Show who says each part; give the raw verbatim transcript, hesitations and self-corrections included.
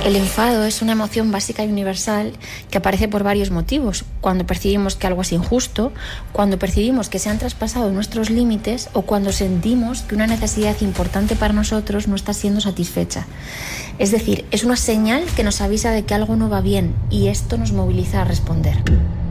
Speaker 1: El enfado es una emoción básica y universal que aparece por varios motivos. Cuando percibimos que algo es injusto, cuando percibimos que se han traspasado nuestros límites o cuando sentimos que una necesidad importante para nosotros no está siendo satisfecha. Es decir, es una señal que nos avisa de que algo no va bien y esto nos moviliza a responder.